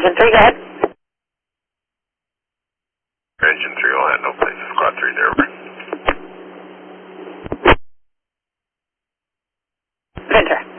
Engine 3, go ahead. Engine 3 will have no place. Squad 3 there. Ventura.